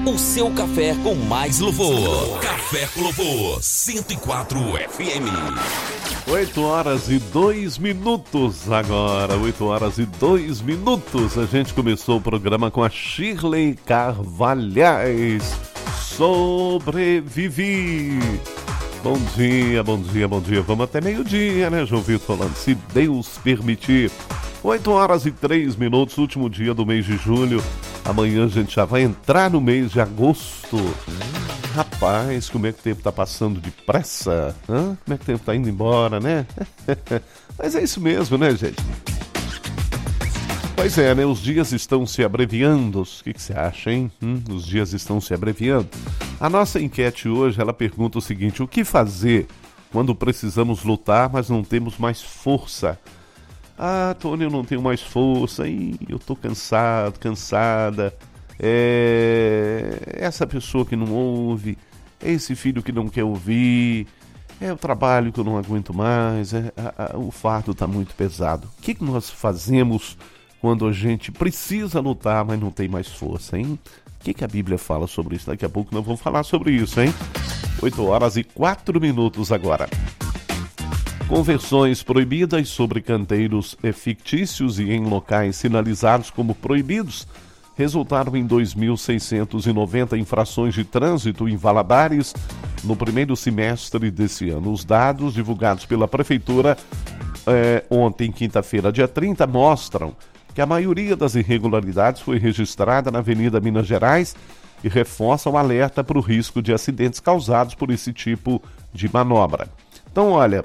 O seu café com mais louvor. Café com Louvor 104 FM. 8h02 agora, 8h02. A gente começou o programa com a Shirley Carvalhais. Sobrevivi. Bom dia. Vamos até meio-dia, né, João Vitor falando, se Deus permitir. 8h03, último dia do mês de julho. Amanhã a gente já vai entrar no mês de agosto. Rapaz, como é que o tempo tá passando depressa? Como é que o tempo tá indo embora, né? Mas é isso mesmo, né, gente? Pois é, né? Os dias estão se abreviando. O que você acha, hein? Os dias estão se abreviando. A nossa enquete hoje, ela pergunta o seguinte: o que fazer quando precisamos lutar, mas não temos mais força? Ah, Tony, eu não tenho mais força, eu tô cansada. Essa pessoa que não ouve, é esse filho que não quer ouvir, é o trabalho que eu não aguento mais, o fardo tá muito pesado. O que nós fazemos quando a gente precisa lutar, mas não tem mais força, hein? O que a Bíblia fala sobre isso? Daqui a pouco nós vamos falar sobre isso, hein? 8h04 agora. Conversões proibidas sobre canteiros fictícios e em locais sinalizados como proibidos resultaram em 2.690 infrações de trânsito em Valadares no primeiro semestre desse ano. Os dados divulgados pela Prefeitura ontem, quinta-feira, dia 30, mostram que a maioria das irregularidades foi registrada na Avenida Minas Gerais e reforçam o alerta para o risco de acidentes causados por esse tipo de manobra. Então, olha,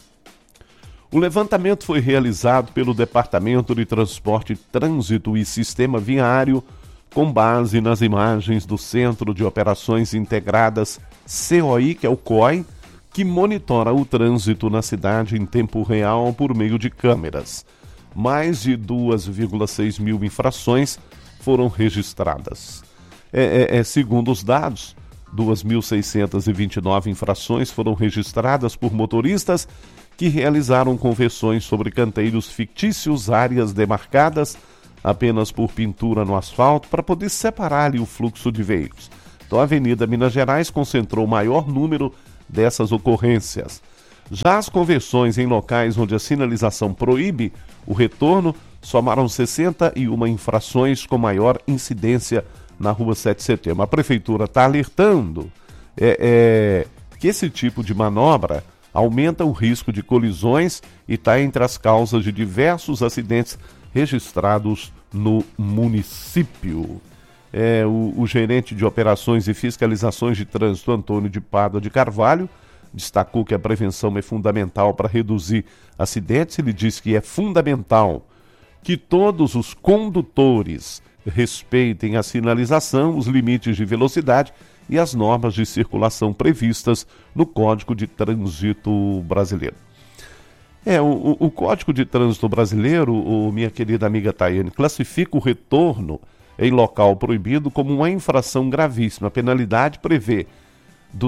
o levantamento foi realizado pelo Departamento de Transporte, Trânsito e Sistema Viário, com base nas imagens do Centro de Operações Integradas COI, que é o COI, que monitora o trânsito na cidade em tempo real por meio de câmeras. Mais de 2,6 mil infrações foram registradas. Segundo os dados, 2.629 infrações foram registradas por motoristas que realizaram conversões sobre canteiros fictícios, áreas demarcadas apenas por pintura no asfalto para poder separar ali o fluxo de veículos. Então a Avenida Minas Gerais concentrou o maior número dessas ocorrências. Já as conversões em locais onde a sinalização proíbe o retorno somaram 61 infrações com maior incidência na Rua 7 de Setembro. A Prefeitura está alertando que esse tipo de manobra aumenta o risco de colisões e está entre as causas de diversos acidentes registrados no município. O gerente de operações e fiscalizações de trânsito, Antônio de Pádua de Carvalho, destacou que a prevenção é fundamental para reduzir acidentes. Ele diz que é fundamental que todos os condutores respeitem a sinalização, os limites de velocidade e as normas de circulação previstas no Código de Trânsito Brasileiro. O Código de Trânsito Brasileiro, minha querida amiga Tayane, classifica o retorno em local proibido como uma infração gravíssima. A penalidade prevê R$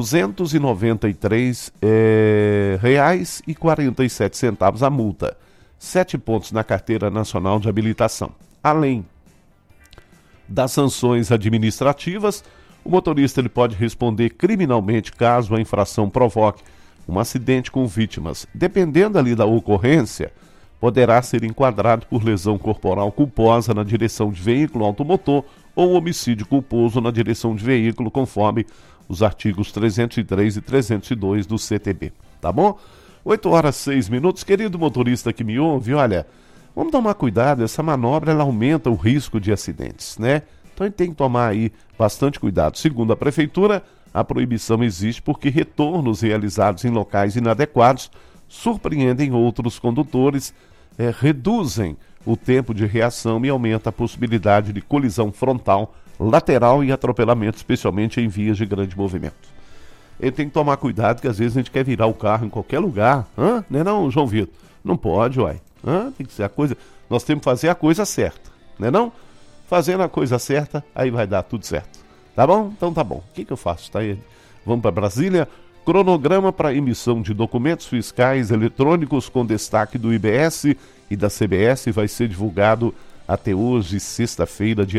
293,47 a multa, 7 pontos na Carteira Nacional de Habilitação. Além das sanções administrativas, o motorista ele pode responder criminalmente caso a infração provoque um acidente com vítimas. Dependendo ali da ocorrência, poderá ser enquadrado por lesão corporal culposa na direção de veículo automotor ou homicídio culposo na direção de veículo, conforme os artigos 303 e 302 do CTB. Tá bom? 8h06. Querido motorista que me ouve, olha, vamos tomar cuidado, essa manobra ela aumenta o risco de acidentes, né? Então a gente tem que tomar aí bastante cuidado. Segundo a Prefeitura, a proibição existe porque retornos realizados em locais inadequados surpreendem outros condutores, reduzem o tempo de reação e aumenta a possibilidade de colisão frontal, lateral e atropelamento, especialmente em vias de grande movimento. Ele tem que tomar cuidado que às vezes a gente quer virar o carro em qualquer lugar, não é não, João Vitor? Não pode, uai. Tem que ser a coisa, nós temos que fazer a coisa certa, não é não? Fazendo a coisa certa, aí vai dar tudo certo. Tá bom? Então tá bom. O que eu faço? Tá aí? Vamos para Brasília. Cronograma para emissão de documentos fiscais eletrônicos com destaque do IBS e da CBS vai ser divulgado até hoje, sexta-feira, dia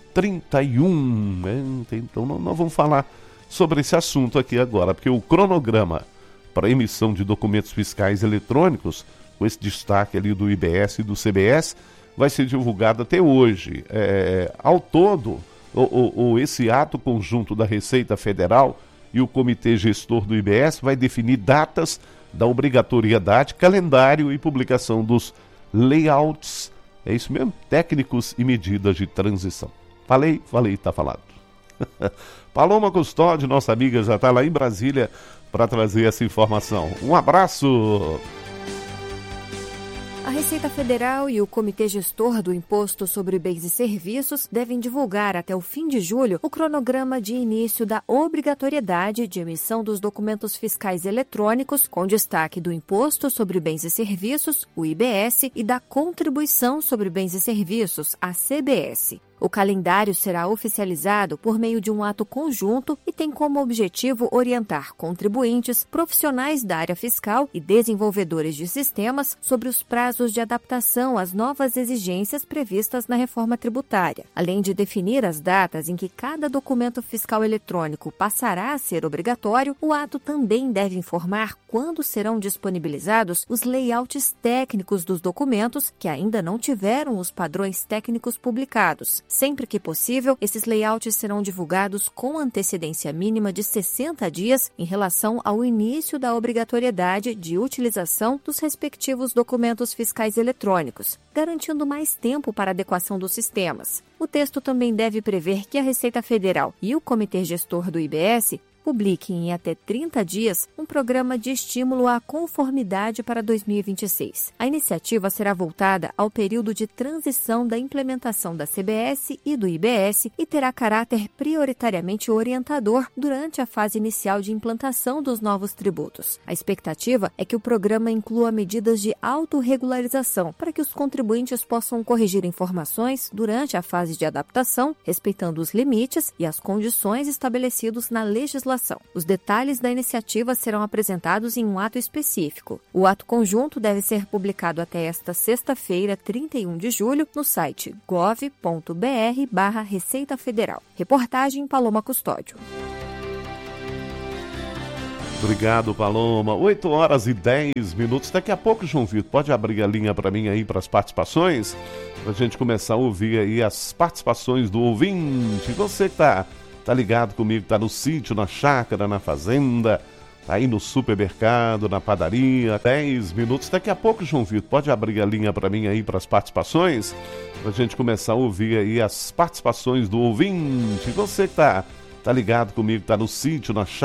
31. Então nós vamos falar sobre esse assunto aqui agora, porque o cronograma para emissão de documentos fiscais eletrônicos, com esse destaque ali do IBS e do CBS, vai ser divulgado até hoje. Ao todo, esse ato conjunto da Receita Federal e o Comitê Gestor do IBS vai definir datas da obrigatoriedade, calendário e publicação dos layouts, é isso mesmo? Técnicos e medidas de transição. Falei, tá falado. Paloma Custódio, nossa amiga, já está lá em Brasília para trazer essa informação. Um abraço! A Receita Federal e o Comitê Gestor do Imposto sobre Bens e Serviços devem divulgar até o fim de julho o cronograma de início da obrigatoriedade de emissão dos documentos fiscais eletrônicos, com destaque do Imposto sobre Bens e Serviços, o IBS, e da Contribuição sobre Bens e Serviços, a CBS. O calendário será oficializado por meio de um ato conjunto e tem como objetivo orientar contribuintes, profissionais da área fiscal e desenvolvedores de sistemas sobre os prazos de adaptação às novas exigências previstas na reforma tributária. Além de definir as datas em que cada documento fiscal eletrônico passará a ser obrigatório, o ato também deve informar quando serão disponibilizados os layouts técnicos dos documentos que ainda não tiveram os padrões técnicos publicados. Sempre que possível, esses layouts serão divulgados com antecedência mínima de 60 dias em relação ao início da obrigatoriedade de utilização dos respectivos documentos fiscais eletrônicos, garantindo mais tempo para adequação dos sistemas. O texto também deve prever que a Receita Federal e o Comitê Gestor do IBS publiquem em até 30 dias um programa de estímulo à conformidade para 2026. A iniciativa será voltada ao período de transição da implementação da CBS e do IBS e terá caráter prioritariamente orientador durante a fase inicial de implantação dos novos tributos. A expectativa é que o programa inclua medidas de autorregularização para que os contribuintes possam corrigir informações durante a fase de adaptação, respeitando os limites e as condições estabelecidos na legislação. Os detalhes da iniciativa serão apresentados em um ato específico. O ato conjunto deve ser publicado até esta sexta-feira, 31 de julho, no site gov.br/Receita Federal. Reportagem Paloma Custódio. Obrigado, Paloma. 8h10. Daqui a pouco, João Vitor, pode abrir a linha para mim aí para as participações? Para a gente começar a ouvir aí as participações do ouvinte. Você que tá ligado comigo, tá no sítio, na chácara, na fazenda, tá aí no supermercado, na padaria, 10 minutos. Daqui a pouco, João Vitor, pode abrir a linha para mim aí para as participações? Para a gente começar a ouvir aí as participações do ouvinte. Você que tá ligado comigo, tá no sítio, na chácara,